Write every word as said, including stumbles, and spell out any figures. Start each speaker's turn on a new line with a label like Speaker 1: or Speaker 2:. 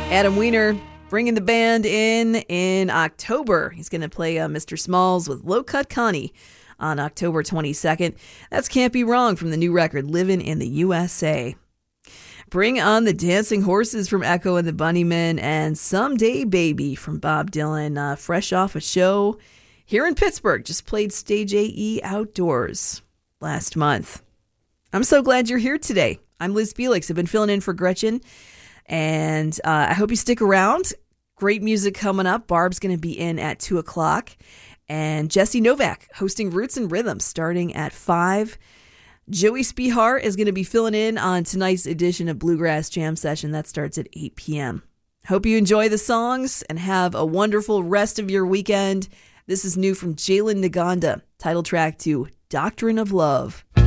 Speaker 1: Adam Weiner bringing the band in in October. He's going to play uh, Mister Smalls with Low Cut Connie on October twenty-second. That's Can't Be Wrong from the new record, Living in the U S A. Bring on the Dancing Horses from Echo and the Bunnymen, and Someday Baby from Bob Dylan, uh, fresh off a show here in Pittsburgh. Just played Stage A E outdoors last month. I'm so glad you're here today. I'm Liz Felix. I've been filling in for Gretchen, and uh, I hope you stick around. Great music coming up. Barb's going to be in at two o'clock, and Jesse Novak hosting Roots and Rhythms starting at five. Joey Spihar is going to be filling in on tonight's edition of Bluegrass Jam Session. That starts at eight p.m. Hope you enjoy the songs and have a wonderful rest of your weekend. This is new from Jalen Naganda, title track to Doctrine of Love.